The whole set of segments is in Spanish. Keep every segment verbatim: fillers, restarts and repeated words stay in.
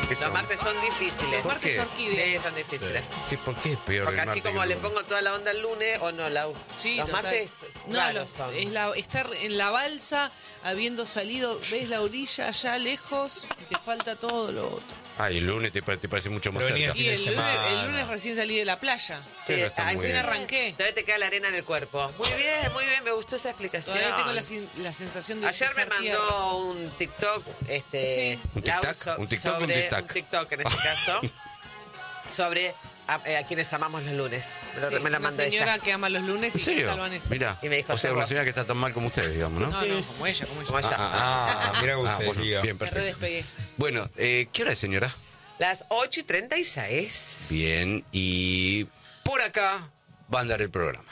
Los martes son difíciles. Los martes qué? orquídeas. Sí, son difíciles. ¿Qué, ¿Por qué es peor Porque el así martes como que le el pongo toda la onda el lunes, o no, la Sí, los total. martes No, raros los- son. es la, estar en la balsa, habiendo salido, ves la orilla allá lejos y te falta todo lo otro. Ah, y el lunes te, pa- te parece mucho más Pero venía cerca. Y Fin de el lunes, semana. el lunes recién salí de la playa. Sí, no está ay, muy Recién bien. arranqué. Todavía te queda la arena en el cuerpo. Muy bien, muy bien, me gustó esa explicación. Todavía tengo la, sin- la sensación de Ayer me pisar tierra. mandó un TikTok, este, Sí. ¿Un Lau, tic-tac? so- ¿Un TikTok o un sobre tic-tac? un TikTok en este caso, sobre a, eh, a quienes amamos los lunes. Me, lo- Sí, me la una mandó señora ella. que ama los lunes ¿En y que serio? salvan eso. Mira, Y me dijo, o sea, "Sos una vos". señora que está tan mal como ustedes, digamos, ¿no? No, no, como ella, como ella. Como ella. Ah, mira cómo Ah, se bueno, desliga. bien, Me perfecto. redespegué. Bueno, eh, ¿qué hora es, señora? Las ocho y treinta y seis. Bien, y por acá va a andar el programa.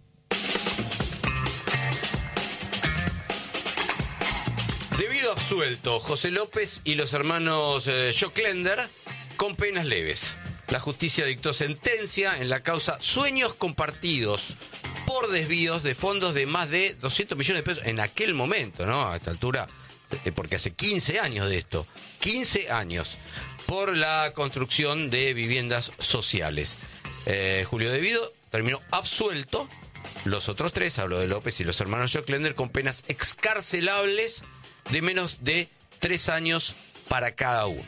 Debido absuelto, José López y los hermanos eh, Joclender con penas leves. La justicia dictó sentencia en la causa Sueños Compartidos por desvíos de fondos de más de doscientos millones de pesos en aquel momento, ¿no? A esta altura, eh, porque hace quince años de esto, quince años, por la construcción de viviendas sociales. Eh, Julio Devido terminó absuelto. Los otros tres, hablo de López y los hermanos Joclender, con penas excarcelables de menos de tres años para cada uno.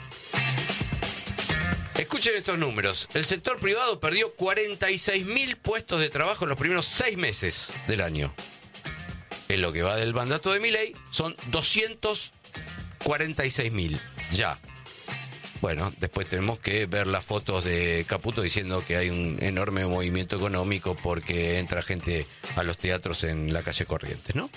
Escuchen estos números. El sector privado perdió cuarenta y seis mil puestos de trabajo en los primeros seis meses del año. En lo que va del mandato de Milei son doscientos cuarenta y seis mil ya. Bueno, después tenemos que ver las fotos de Caputo diciendo que hay un enorme movimiento económico porque entra gente a los teatros en la calle Corrientes, ¿no?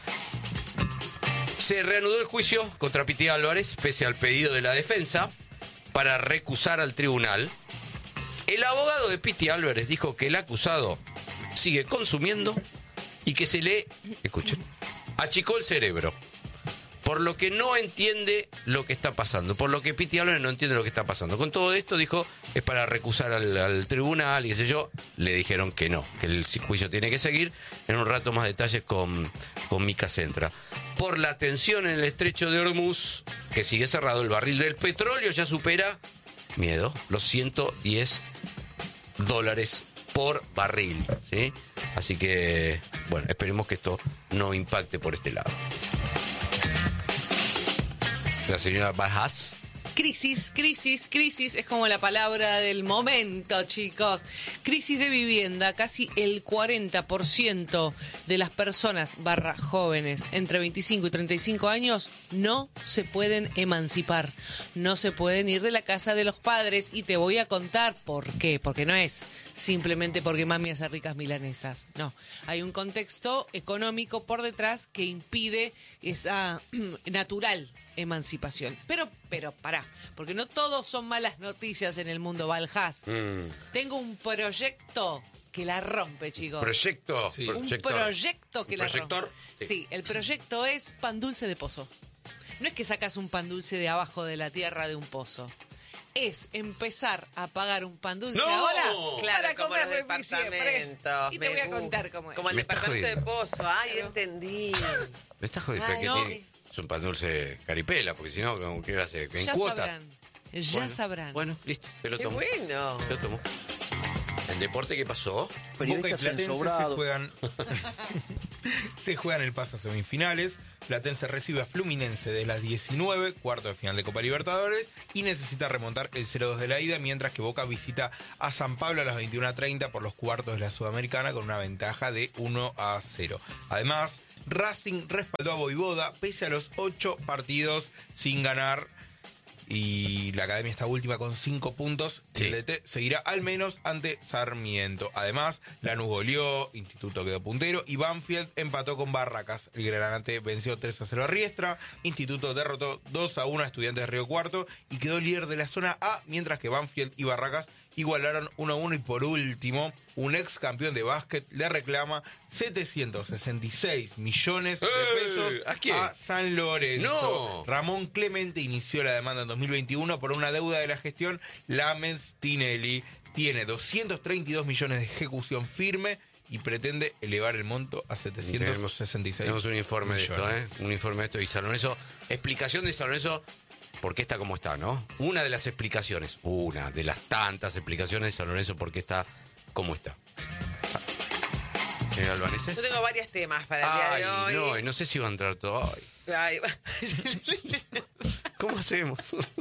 Se reanudó el juicio contra Piti Álvarez, pese al pedido de la defensa, para recusar al tribunal. El abogado de Piti Álvarez dijo que el acusado sigue consumiendo y que se le, escuchen, achicó el cerebro. Por lo que no entiende lo que está pasando, por lo que Piti Álvarez no entiende lo que está pasando. Con todo esto dijo, es para recusar al, al tribunal y qué sé yo. Le dijeron que no, que el juicio tiene que seguir. En un rato más detalles con, con Mica Centra. Por la tensión en el estrecho de Hormuz, que sigue cerrado, el barril del petróleo ya supera, miedo, los ciento diez dólares por barril, ¿sí? Así que, bueno, esperemos que esto no impacte por este lado. La señora Bajas. Crisis, crisis, crisis, es como la palabra del momento, chicos. Crisis de vivienda, casi el cuarenta por ciento de las personas barra jóvenes entre veinticinco y treinta y cinco años no se pueden emancipar, no se pueden ir de la casa de los padres y te voy a contar por qué, porque no es simplemente porque mami hace ricas milanesas, no. Hay un contexto económico por detrás que impide esa natural emancipación. Pero, pero, pará, porque no todos son malas noticias en el mundo Valjas. Mm. Tengo un proyecto que la rompe, chicos. Proyecto. Sí. Un proyector. proyecto que ¿Un la proyector? rompe. Sí. Sí, el proyecto es pan dulce de pozo. No es que sacas un pan dulce de abajo de la tierra de un pozo. Es empezar a pagar un pan dulce ¡No! ahora Claro, para como comer los de diciembre. departamentos. Y te Me voy a gusta. contar cómo es. Como el Me estás departamento de jodiendo. Pozo. Ay, Claro. entendí. Me estás jodiendo Ay, que no. tiene, es un pan dulce caripela, porque si no, como, ¿qué va a hacer? En Ya cuotas. sabrán. Ya Bueno, sabrán. Bueno, listo, te lo Qué tomo. bueno. Te lo tomo. ¿El deporte qué pasó? Boca y Periodistas Platense se ensobrados. juegan se juegan el paso a semifinales. Platense recibe a Fluminense de las diecinueve, cuarto de final de Copa Libertadores, y necesita remontar el cero dos de la ida, mientras que Boca visita a San Pablo a las veintiuna treinta por los cuartos de la Sudamericana con una ventaja de uno a cero. Además, Racing respaldó a Voivoda pese a los ocho partidos sin ganar. Y la academia está última con cinco puntos. Sí. El D T seguirá al menos ante Sarmiento. Además, Lanús goleó, Instituto quedó puntero y Banfield empató con Barracas. El Granate venció tres a cero a Riestra. Instituto derrotó dos a uno a Estudiantes de Río Cuarto y quedó líder de la zona A, mientras que Banfield y Barracas igualaron uno a uno. Y por último, un ex campeón de básquet le reclama setecientos sesenta y seis millones de ¡Eh! pesos ¿A quién? a San Lorenzo. ¡No! Ramón Clemente inició la demanda en dos mil veintiuno por una deuda de la gestión Lamens Tinelli. Tiene doscientos treinta y dos millones de ejecución firme y pretende elevar el monto a setecientos sesenta y seis Tenemos un informe millones. de esto, ¿eh? Un informe de esto y San Lorenzo. Explicación de San Lorenzo, por qué está como está, ¿no? Una de las explicaciones, una de las tantas explicaciones de San Lorenzo por qué está como está. ¿Señor Albanese? Yo tengo varios temas para el Ay, día de hoy. no, y no sé si va a entrar todo hoy. Ay, ¿Cómo hacemos?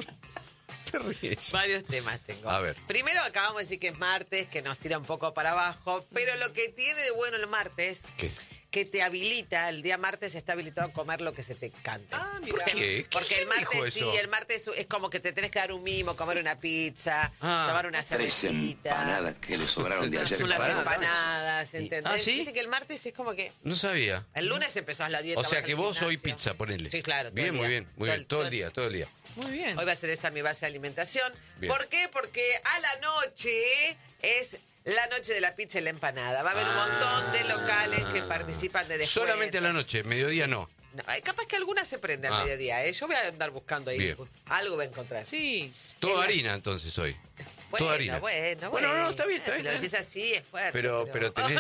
Te ríes. varios temas tengo. A ver. Primero acabamos de decir que es martes, que nos tira un poco para abajo, pero lo que tiene de bueno el martes, ¿Qué? que te habilita, el día martes está habilitado a comer lo que se te cante. Ah, mira. ¿Por qué? Porque el ¿Quién dijo martes sí, eso? el martes es como que te tenés que dar un mimo, comer una pizza, Ah. tomar una Tres cervecita, empanadas que le sobraron de ayer. unas empanadas. empanadas, ¿entendés? ¿Ah, sí? Viste que el martes es como que... No sabía. El lunes empezó la dieta. O sea vas que al vos hoy gimnasio. pizza, ponele. Sí, claro. todo Bien, el muy día. bien, muy bien. Todo el día, todo el día. Muy bien. Hoy va a ser esa mi base de alimentación. Bien. ¿Por qué? Porque a la noche es la noche de la pizza y la empanada. Va a haber un montón de locales que participan de descuentos. Solamente a la noche, mediodía no. No, eh, capaz que algunas se prenden al Ah. mediodía. ¿eh? Yo voy a andar buscando ahí. Bien. Algo voy a encontrar. Sí. Todo En la- harina entonces hoy. Bueno, Toda harina. bueno, Bueno, bueno. no, está bien, está Si bien. lo decís así es fuerte. Pero, pero tenés.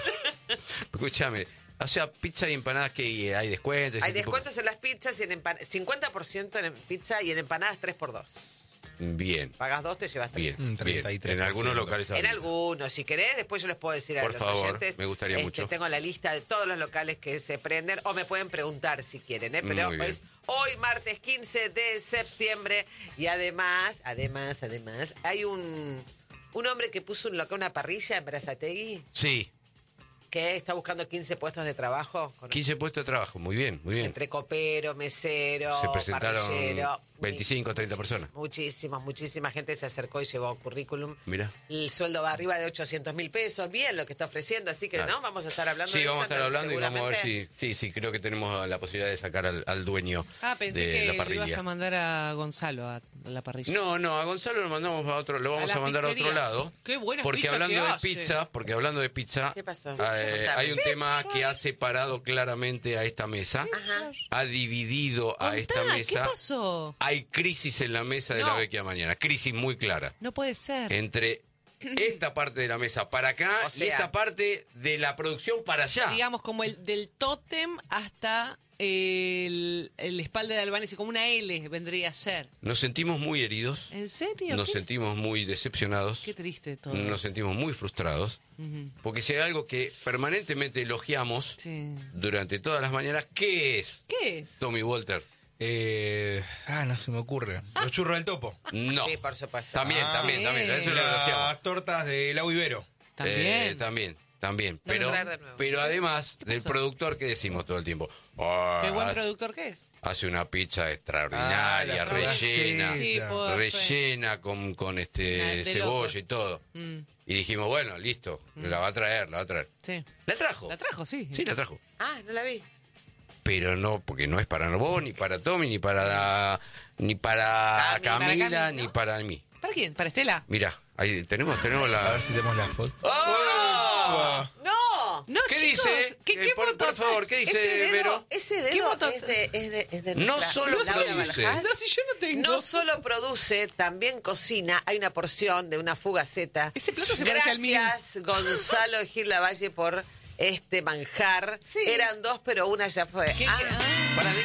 Escúchame. O sea, pizza y empanadas que hay descuentos. Hay ese tipo- descuentos en las pizzas y en empanadas. cincuenta por ciento en pizza y en empanadas tres por dos. Bien, Pagas dos, te llevas tres. bien, Un treinta y tres bien. En por algunos ciento. locales. En ahorita. algunos, si querés, después yo les puedo decir a Por los favor, oyentes. me gustaría este, mucho. Tengo la lista de todos los locales que se prenden, o me pueden preguntar si quieren, ¿eh? Pero Muy bien. es hoy, martes quince de septiembre, y además, además, además, hay un, un hombre que puso un local, una parrilla en Berazategui, Sí, que está buscando quince puestos de trabajo. Con- quince puestos de trabajo, muy bien, muy bien. Entre copero, mesero, Se presentaron parrillero. veinticinco, treinta personas. Muchísimas, muchísima gente se acercó y llevó currículum. Mira. El sueldo va arriba de ochocientos mil pesos. Bien lo que está ofreciendo, así que Claro. no, vamos a estar hablando Sí, de vamos a eso, estar hablando y vamos a ver si. seguramente. Sí, sí, creo que tenemos la posibilidad de sacar al, al dueño Ah, pensé de que la le parrilla. ibas a mandar a Gonzalo a la parrilla. No, no, a Gonzalo lo mandamos a otro, lo vamos la a, mandar a otro pizzería. lado. Qué buena porque pizza hablando que de hace. pizza, porque hablando de pizza, ¿Qué pasó? eh, Contame. hay un tema que ha separado claramente a esta mesa, Ajá. ha dividido a Contá, esta mesa. ¿qué pasó? Hay crisis en la mesa de No. la Vecchia Mañana, crisis muy clara No puede ser. entre esta parte de la mesa para acá O y sea- esta parte de la producción para allá. Digamos como el del tótem hasta el, el espalda de Albanese, como una L vendría a ser. Nos sentimos muy heridos, ¿En serio? nos ¿Qué, sentimos muy decepcionados. qué triste todo. Nos sentimos muy frustrados, Ujú. porque si hay algo que permanentemente elogiamos Sí. durante todas las mañanas, ¿qué es, ¿Qué es? Tommy Walter? Eh, ah, no se me ocurre. Los churros del topo. No. Sí, por supuesto. También, Ah, también, también, eso lo elogiamos. Las tortas de Lau Ibero. También. Eh, también, también. Lo voy a Pero, traer de nuevo. pero además del pasó? productor que decimos todo el tiempo. "Ah, Qué buen productor que es. hace una pizza extraordinaria, Ah, la rellena, frutillita. Sí, puedo fe. rellena con, con este Nah, de cebolla locos. y todo. Mm, Y dijimos, bueno, listo, la va a traer, la va a traer. sí. ¿La trajo? La trajo, sí. Sí, la trajo. Ah, no la vi. Pero no, porque no es para vos, ni para Tommy, ni para ni para Ah, ni para Camila, Cami, ¿no? ni para mí. ¿Para quién? ¿Para Estela? Mirá, ahí tenemos, tenemos A la... ver si tenemos la foto. ¡Ah! ¡No! No, ¿Qué chicos, dice? ¿Qué, Eh, qué por, por moto- favor, ¿qué dice, ese dedo, Vero? ese ¿Qué dedo moto- es de, es de, es de No nuestra- solo Laura produce. Balhás. No, si yo no tengo. No solo produce, también cocina. Hay una porción de una fugaceta. Ese plato se parece al mío. Gracias, Gonzalo Gil Lavalle, por este manjar. Sí. Eran dos, pero una ya fue. ¿Qué- Ah, qué- ah. Para de-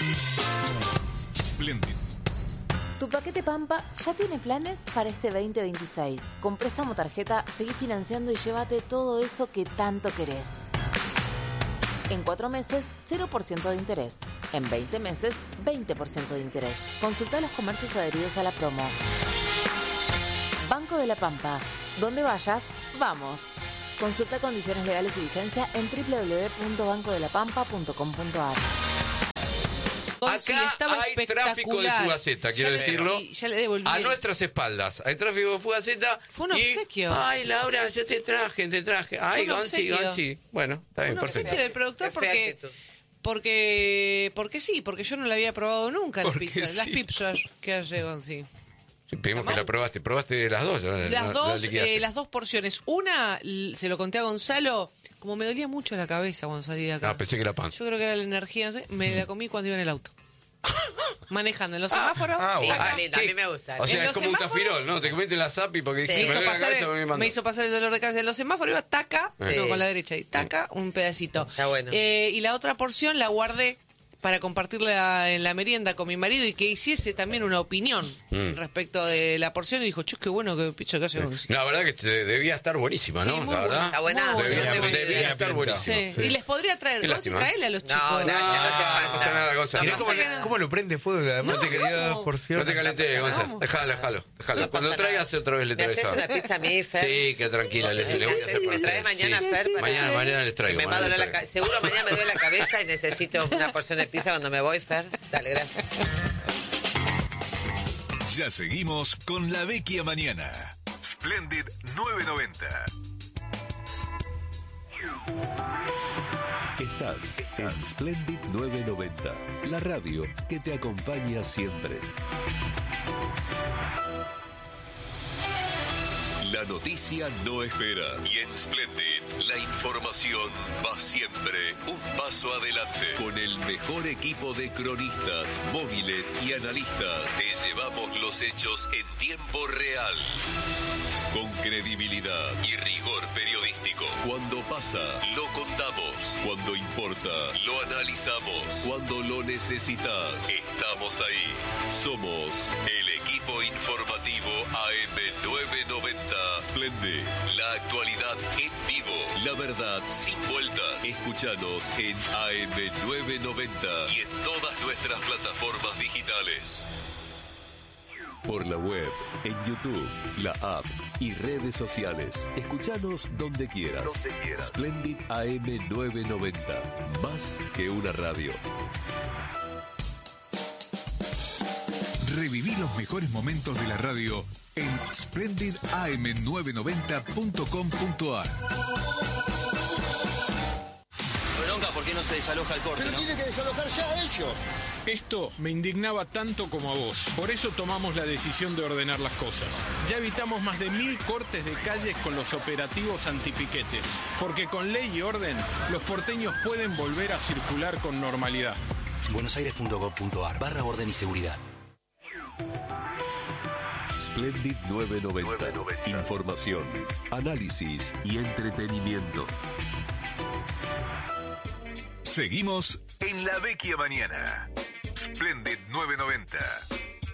Tu paquete Pampa ya tiene planes para este veinte veintiséis. Con préstamo tarjeta, seguí financiando y llévate todo eso que tanto querés. En cuatro meses, cero por ciento de interés. En veinte meses, veinte por ciento de interés. Consulta los comercios adheridos a la promo. Banco de la Pampa. Donde vayas, vamos. Consulta condiciones legales y vigencia en doble u doble u doble u punto banco de la pampa punto com punto a r. Gonzi, Acá estaba hay tráfico de espectacular. fugaceta, quiero Ya le- decirlo. y ya le devolví. A nuestras espaldas. Hay tráfico de fugaceta. Fue un y, obsequio. Ay, Laura, yo te traje, te traje. Ay, Fue un Gonzi, obsequio. Gonzi. Bueno, está bien, Un perfecto. obsequio del productor Qué fea porque, actitud. porque porque sí, porque yo no la había probado nunca las Porque pizzas. Las sí. pizzas que hace Gonzi. Sí, pedimos que la probaste. Probaste las dos. ¿no? Las La- dos, la liquidaste. eh, las dos porciones. Una, l- se lo conté a Gonzalo, como me dolía mucho la cabeza cuando salí de acá. Ah, pensé que era pan. Yo creo que era la energía, no sé, me la comí cuando iba en el auto. Manejando en los semáforos. ah, y bueno. acá. Ah, lindo, a ¿qué? mí me gusta. O sea, En es los como un semáforos- tafirol, ¿no? Te comiste la zapi porque Sí. me Me hizo, duele la pasar cabeza, el, me mandó. me hizo pasar el dolor de cabeza en los semáforos, iba taca, Sí. no, con la derecha, y taca, un pedacito. Está bueno. Eh, y la otra porción la guardé para compartirla en la merienda con mi marido y que hiciese también una opinión Mm. respecto de la porción y dijo, che, qué bueno que picho que hace con eso. La verdad que te- debía estar buenísima, ¿no? Sí, muy la verdad. Está buena. Muy Debía, buena. debía Tenía estar pinta. buenísima. Sí. Sí. Y les podría traer Qué dos y lástima. traerle a los No, chicos. gracias, no hace Ah, falta. no pasa nada, Gonza. Mirá No cómo, pasa nada. cómo lo prende fuego, además No, te quería ¿cómo? porción. No te calentes, No pasa Gonza. nada. Déjalo, déjalo. déjalo. No Cuando pasa traigas nada. otra vez le ¿Me traes haces a... una pizza a mí, Fer? Sí, que tranquila, le, le voy a Si hacer me para trae ustedes. mañana, Sí. Fer, para- Mañana, mañana les traigo. Que me va a mañana doler la les cabeza. traigo. Seguro mañana me duele la cabeza y necesito una porción de pizza cuando me voy, Fer. Dale, gracias. Ya seguimos con La Vecchia Mañana. Splendid nueve noventa. Estás en Splendid nueve noventa, la radio que te acompaña siempre. La noticia no espera y en Splendid la información va siempre un paso adelante. Con el mejor equipo de cronistas, móviles y analistas, te llevamos los hechos en tiempo real. Con credibilidad y rigor periodístico. Cuando pasa, lo contamos. Cuando importa, lo analizamos. Cuando lo necesitas, estamos ahí. Somos el equipo informativo A M nueve noventa. Splendid, la actualidad en vivo. La verdad sin vueltas. Escúchanos en A M nueve noventa y en todas nuestras plataformas digitales. Por la web, en YouTube, la app y redes sociales. Escuchanos donde quieras. Donde quieras. Splendid A M nueve noventa. Más que una radio. Reviví los mejores momentos de la radio en splendid a m nueve noventa punto com punto a r. Bronca, ¿por qué no se desaloja el corte, Pero no? tienen que desalojar ya ellos. Esto me indignaba tanto como a vos. Por eso tomamos la decisión de ordenar las cosas. Ya evitamos más de mil cortes de calles con los operativos antipiquetes. Porque con ley y orden, los porteños pueden volver a circular con normalidad. buenosaires punto gov punto a r barra orden y seguridad. Splendid nueve noventa. Información, análisis y entretenimiento. Seguimos en La Vecchia Mañana. Splendid nueve noventa.